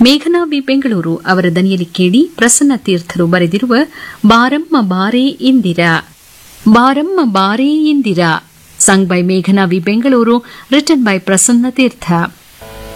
ಮೇಘನಾ ಬಿ ಬೆಂಗಳೂರು ಅವರ ದನಿಯಲ್ಲಿ ಕೇಳಿ ಪ್ರಸನ್ನ ತೀರ್ಥರು ಬರೆದಿರುವ ಬಾರಮ್ಮ ಬಾರೇ ಇಂದಿರಾ. ಬಾರಮ್ಮ ಬಾರೇ Indira, sung by Meghana V. Bengaluru, written by Prasanna Tirtha.